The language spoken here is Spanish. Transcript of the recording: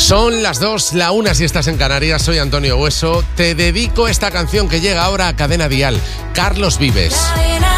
Son las 2, la 1 si estás en Canarias. Soy Antonio Hueso. Te dedico esta canción que llega ahora a Cadena Dial. Carlos Vives. La